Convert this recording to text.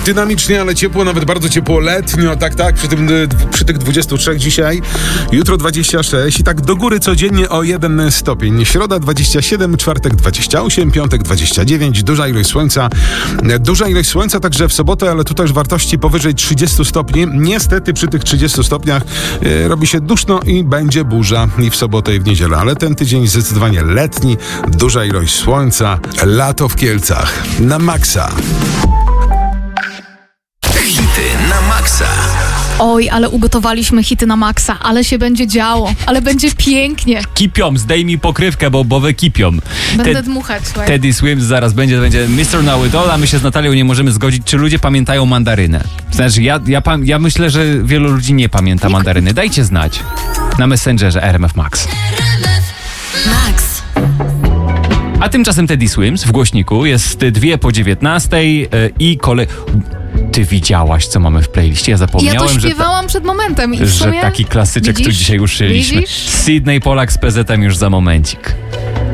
Dynamicznie, ale ciepło, nawet bardzo ciepło letnio, tak, przy tych 23 dzisiaj, jutro 26 i tak do góry codziennie o 1 stopień. Środa 27, czwartek 28, piątek 29, duża ilość słońca także w sobotę, ale tutaj już wartości powyżej 30 stopni. Niestety przy tych 30 stopniach robi się duszno i będzie burza i w sobotę i w niedzielę, ale ten tydzień zdecydowanie letni, duża ilość słońca, lato w Kielcach na maksa. Hity na maksa. Oj, ale ugotowaliśmy hity na maksa, ale się będzie działo, ale będzie pięknie. Kipią, zdejmij pokrywkę, bo wykipią. Będę dmuchać, słuchaj. Teddy Swims zaraz będzie Mr. Know It All, a my się z Natalią nie możemy zgodzić, czy ludzie pamiętają mandarynę. Znaczy, ja myślę, że wielu ludzi nie pamięta mandaryny. Dajcie znać na Messengerze RMF Max. Max. A tymczasem Teddy Swims w głośniku jest 2:19 i Ty widziałaś, co mamy w playliście? Ja zapomniałem, Ja to śpiewałam przed momentem. że taki klasyczek tu dzisiaj uszyliśmy. Widzisz? Sydney Polak z PZ-em już za momencik.